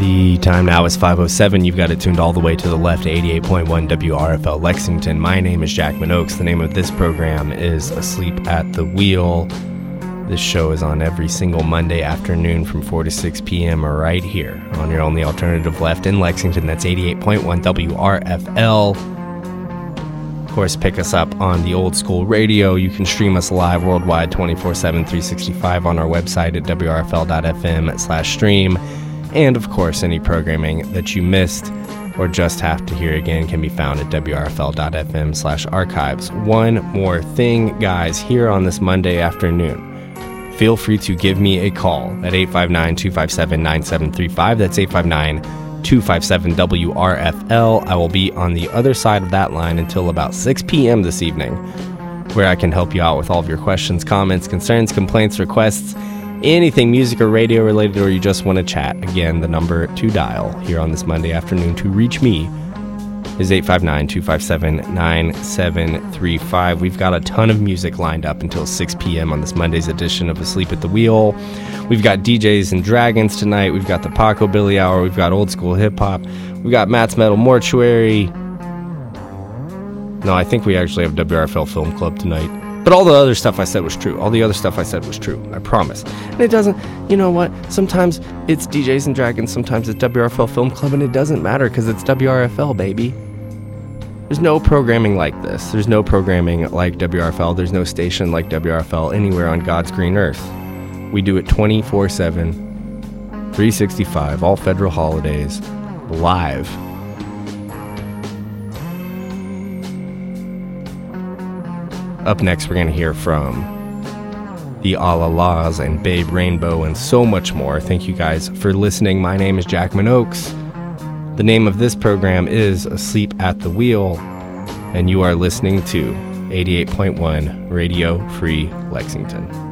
The time now is 5:07. You've got it tuned all the way to the left, 88.1 WRFL Lexington. My name is Jack Minogues. The name of this program is Asleep at the Wheel. This show is on every single Monday afternoon from 4 to 6 p.m. right here on your only alternative left in Lexington. That's 88.1 WRFL. Of course, pick us up on the old school radio. You can stream us live worldwide 24/7, 365 on our website at wrfl.fm/stream. And of course, any programming that you missed or just have to hear again can be found at wrfl.fm/archives. One more thing, guys, here on this Monday afternoon. Feel free to give me a call at 859-257-9735. That's 859-257-WRFL. I will be on the other side of that line until about 6 p.m. this evening, where I can help you out with all of your questions, comments, concerns, complaints, requests, anything music or radio related, or you just want to chat. Again, the number to dial here on this Monday afternoon to reach me is 859-257-9735. We've got a ton of music lined up until 6 p.m. on this Monday's edition of Asleep at the Wheel. We've got DJs and Dragons tonight. We've got the Paco Billy Hour. We've got old school hip hop. We've got Matt's Metal Mortuary. No, I think we actually have WRFL Film Club tonight. But all the other stuff I said was true. All the other stuff I said was true. I promise. And it doesn't, you know what? Sometimes it's DJs and Dragons. Sometimes it's WRFL Film Club. And it doesn't matter because it's WRFL, baby. There's no programming like this. There's no programming like WRFL. There's no station like WRFL anywhere on God's green earth. We do it 24/7, 365, all federal holidays, live. Up next, we're going to hear from the Alalas and Babe Rainbow and so much more. Thank you guys for listening. My name is Jack Minogues. The name of this program is Asleep at the Wheel, and you are listening to 88.1 Radio Free Lexington.